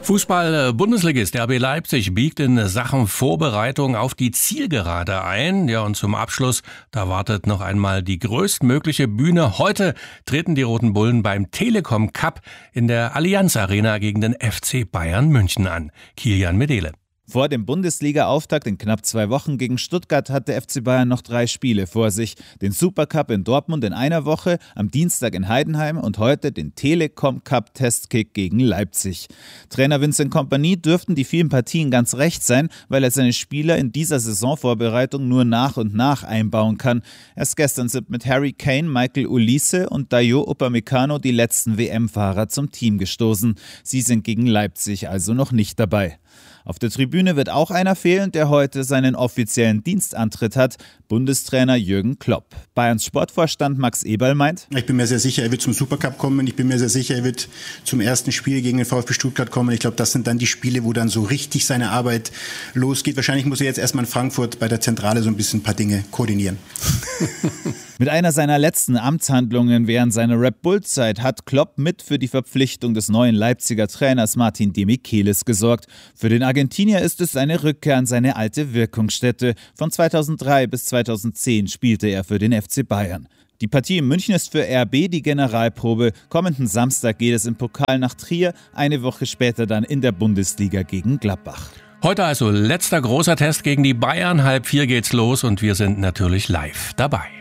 Fußball-Bundesligist der RB Leipzig biegt in Sachen Vorbereitung auf die Zielgerade ein. Ja, und zum Abschluss, da wartet noch einmal die größtmögliche Bühne. Heute treten die Roten Bullen beim Telekom Cup in der Allianz Arena gegen den FC Bayern München an. Kilian Medeele. Vor dem Bundesliga-Auftakt in knapp 2 Wochen gegen Stuttgart hat der FC Bayern noch 3 Spiele vor sich. Den Supercup in Dortmund in einer Woche, am Dienstag in Heidenheim und heute den Telekom Cup Testkick gegen Leipzig. Trainer Vincent Kompany dürften die vielen Partien ganz recht sein, weil er seine Spieler in dieser Saisonvorbereitung nur nach und nach einbauen kann. Erst gestern sind mit Harry Kane, Michael Olise und Dayot Upamecano die letzten WM-Fahrer zum Team gestoßen. Sie sind gegen Leipzig also noch nicht dabei. Auf der Tribüne wird auch einer fehlen, der heute seinen offiziellen Dienstantritt hat, Bundestrainer Jürgen Klopp. Bayerns Sportvorstand Max Eberl meint: Ich bin mir sehr sicher, er wird zum Supercup kommen. Ich bin mir sehr sicher, er wird zum ersten Spiel gegen den VfB Stuttgart kommen. Ich glaube, das sind dann die Spiele, wo dann so richtig seine Arbeit losgeht. Wahrscheinlich muss er jetzt erstmal in Frankfurt bei der Zentrale so ein bisschen ein paar Dinge koordinieren. Mit einer seiner letzten Amtshandlungen während seiner Red Bull-Zeit hat Klopp mit für die Verpflichtung des neuen Leipziger Trainers Martin Demichelis gesorgt. Für den Argentinier ist es eine Rückkehr an seine alte Wirkungsstätte. Von 2003 bis 2010 spielte er für den FC Bayern. Die Partie in München ist für RB die Generalprobe. Kommenden Samstag geht es im Pokal nach Trier, eine Woche später dann in der Bundesliga gegen Gladbach. Heute also letzter großer Test gegen die Bayern. 3:30 geht's los und wir sind natürlich live dabei.